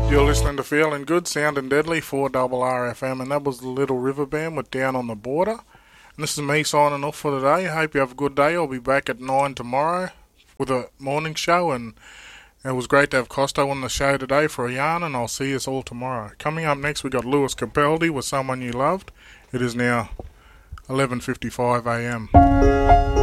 You're listening to Feeling Good, Sounding Deadly, 4RRFM, and that was the Little River Band with Down on the Border. And this is me signing off for today. I hope you have a good day. I'll be back at 9 tomorrow with a morning show, and it was great to have Costo on the show today for a yarn, and I'll see you all tomorrow. Coming up next, we got Lewis Capaldi with Someone You Loved. It is now 11:55 a.m.